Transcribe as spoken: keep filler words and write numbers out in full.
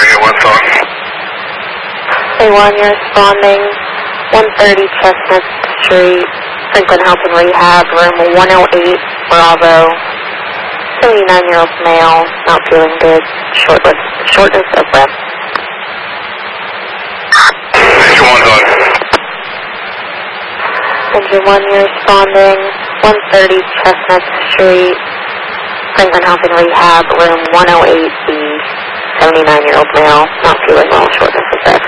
Area one phone. A one, you're responding. one thirty Chestnut Street, Franklin Health and Rehab, room one oh eight, Bravo. seventy-nine-year-old male, not feeling good, shortness, shortness of breath. Engine one's on. Engine one, you're responding. one thirty Chestnut Street, Franklin Health and Rehab, room one oh eight B. seventy-nine-year-old male, not feeling well, shortness of breath.